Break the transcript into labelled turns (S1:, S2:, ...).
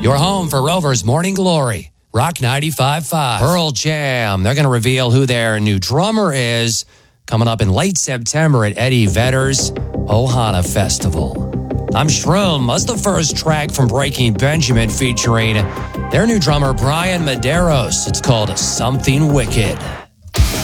S1: Your home for Rover's Morning Glory, Rock 95.5. Pearl Jam, they're going to reveal who their new drummer is coming up in late September at Eddie Vedder's Ohana Festival. I'm Shroom. That's the first track from Breaking Benjamin featuring their new drummer, Brian Medeiros. It's called Something Wicked.